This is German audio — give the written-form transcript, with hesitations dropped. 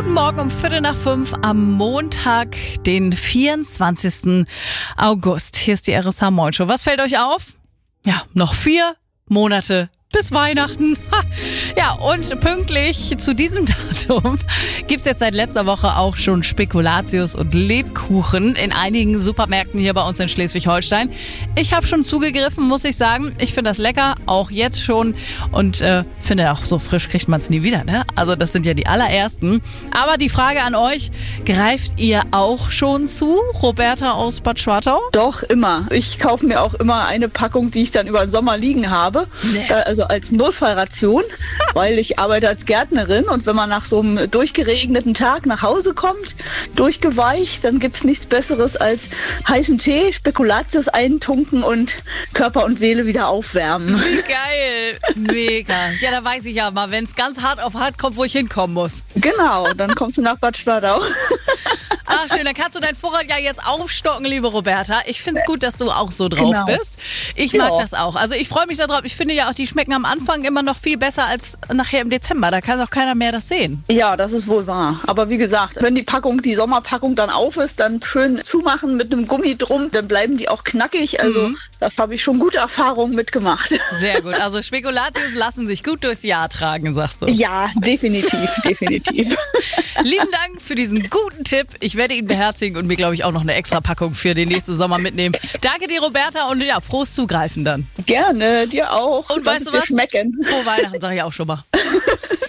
Guten Morgen um 4:45 am Montag, den 24. August. Hier ist die RSH Morning Show. Was fällt euch auf? Ja, noch 4 Monate bis Weihnachten. Ja, und pünktlich zu diesem Datum gibt's jetzt seit letzter Woche auch schon Spekulatius und Lebkuchen in einigen Supermärkten hier bei uns in Schleswig-Holstein. Ich habe schon zugegriffen, muss ich sagen. Ich finde das lecker, auch jetzt schon. Und finde auch, so frisch kriegt man es nie wieder, ne? Also das sind ja die allerersten. Aber die Frage an euch, greift ihr auch schon zu? Roberta aus Bad Schwartau? Doch, immer. Ich kaufe mir auch immer eine Packung, die ich dann über den Sommer liegen habe. Nee. Also als Notfallration, weil ich arbeite als Gärtnerin und wenn man nach so einem durchgeregneten Tag nach Hause kommt, durchgeweicht, dann gibt's nichts Besseres als heißen Tee, Spekulatius eintunken und Körper und Seele wieder aufwärmen. Wie geil. Mega. Ja, da weiß ich ja mal, wenn es ganz hart auf hart kommt, wo ich hinkommen muss. Genau, dann kommst du nach Bad Schwartau. Ach schön, dann kannst du dein Vorrat ja jetzt aufstocken, liebe Roberta. Ich find's gut, dass du auch so drauf bist. Ich mag das auch. Also ich freue mich darauf. Ich finde ja auch, die schmecken am Anfang immer noch viel besser als nachher im Dezember. Da kann auch keiner mehr das sehen. Ja, das ist wohl wahr. Aber wie gesagt, wenn die Sommerpackung dann auf ist, dann schön zumachen mit einem Gummi drum, dann bleiben die auch knackig. Also das habe ich schon gute Erfahrungen mitgemacht. Sehr gut. Also Spekulatius lassen sich gut durchs Jahr tragen, sagst du. Ja, definitiv, definitiv. Lieben Dank für diesen guten Tipp. Ich werde ihn beherzigen und mir, glaube ich, auch noch eine extra Packung für den nächsten Sommer mitnehmen. Danke dir, Roberta, und ja, frohes Zugreifen dann. Gerne, dir auch. Und weißt du was? Schmecken. Frohe Weihnachten, sage ich auch schon mal.